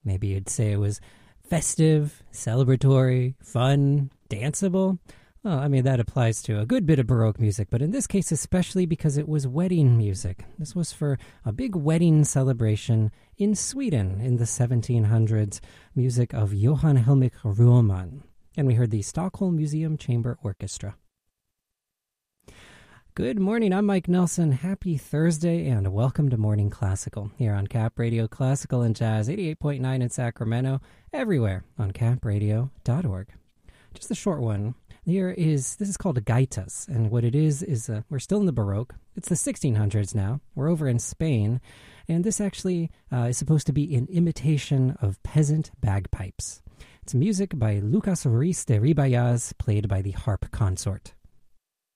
Maybe you'd say it was festive, celebratory, fun, danceable. Well, I mean, that applies to a good bit of Baroque music, but in this case especially because it was wedding music. This was for a big wedding celebration in Sweden in the 1700s, music of Johann Helmich Ruhlmann. And we heard the Stockholm Museum Chamber Orchestra. Good morning, I'm Mike Nelson. Happy Thursday and welcome to Morning Classical here on Cap Radio Classical and Jazz 88.9 in Sacramento, everywhere on capradio.org. Just a short one. This is called gaitas, and what it is we're still in the Baroque. It's the 1600s now. We're over in Spain, and this actually is supposed to be an imitation of peasant bagpipes. It's music by Lucas Ruiz de Ribayaz, played by the harp consort.